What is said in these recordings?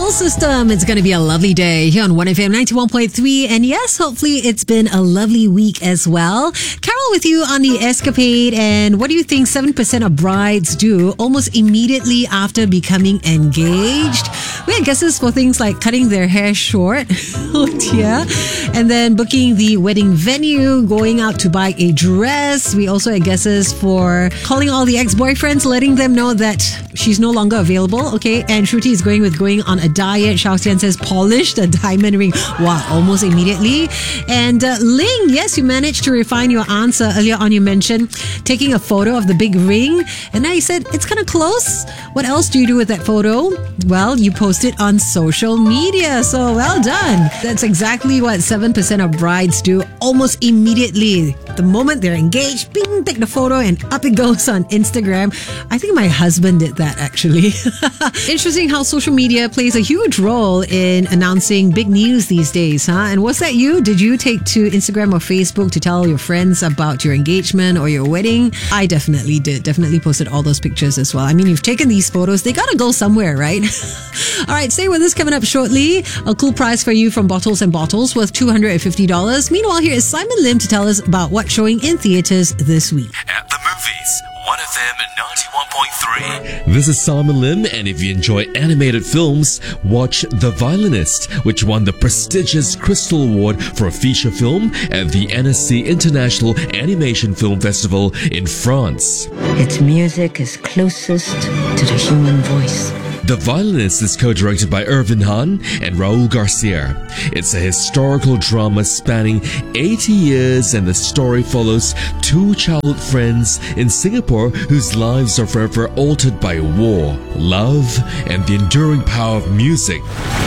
whole system. It's going to be a lovely day here on 1FM 91.3. And yes, hopefully it's been a lovely week as well. Carol with you on the Escapade. And what do you think 7% of brides do almost immediately after becoming engaged? We had guesses for things like cutting their hair short. Oh dear. And then booking the wedding venue, going out to buy a dress. We also had guesses for calling all the ex-boyfriends, letting them know that she's no longer available. Okay. And Shruti is going on a diet. Shao Xian says polish the diamond ring. Wow, almost immediately. And Ling, yes, you managed to refine your answer. Earlier on you mentioned taking a photo of the big ring. And now you said it's kind of close. What else do you do with that photo? Well, you post it on social media. So well done. That's exactly what 7% of brides do almost immediately. The moment they're engaged, bing, take the photo and up it goes on Instagram. I think my husband did that actually. Interesting how social media plays a huge role in announcing big news these days, huh? And was that you? Did you take to Instagram or Facebook to tell your friends about your engagement or your wedding? I definitely did. Definitely posted all those pictures as well. I mean, you've taken these photos, they gotta go somewhere, right? All right, stay with us. Coming up shortly, a cool prize for you from Bottles and Bottles worth $250. Meanwhile, here is Simon Lim to tell us about what's showing in theatres this week. At the movies, 1FM 91.3. This is Simon Lim, and if you enjoy animated films, watch The Violinist, which won the prestigious Crystal Award for a feature film at the NSC International Animation Film Festival in France. Its music is closest to the human voice. The Violinist is co-directed by Irvin Han and Raul Garcia. It's a historical drama spanning 80 years, and the story follows two childhood friends in Singapore whose lives are forever altered by war, love, and the enduring power of music.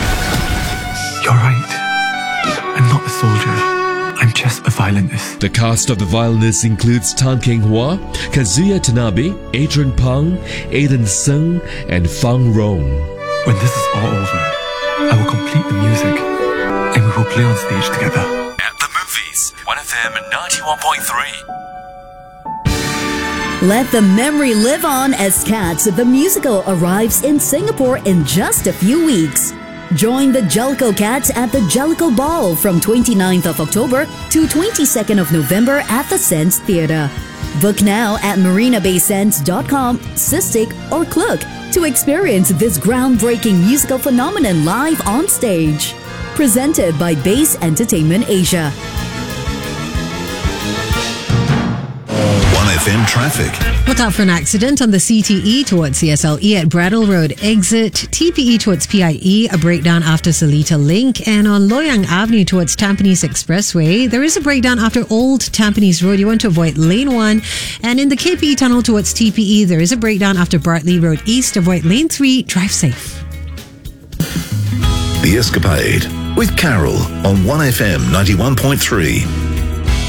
You're right. I'm not a soldier. I'm just a violinist. The cast of The Violinist includes Tan Keng Hua, Kazuya Tanabe, Adrian Pang, Aidan Sung, and Fang Rong. When this is all over, I will complete the music and we will play on stage together. At the movies, 1FM 91.3. Let the memory live on as Cats the musical arrives in Singapore in just a few weeks. Join the Jellicoe Cats at the Jellicoe Ball from 29th of October to 22nd of November at the Sense Theatre. Book now at marinabaysense.com, Cystic or Klook to experience this groundbreaking musical phenomenon live on stage. Presented by Base Entertainment Asia. 1FM traffic. Look out for an accident on the CTE towards CSLE at Bradle Road exit, TPE towards PIE, a breakdown after Seletar Link, and on Loyang Avenue towards Tampines Expressway, there is a breakdown after Old Tampines Road. You want to avoid lane 1, and in the KPE tunnel towards TPE, there is a breakdown after Bartley Road East. Avoid lane 3. Drive safe. The Escapade with Carol on 1FM 91.3.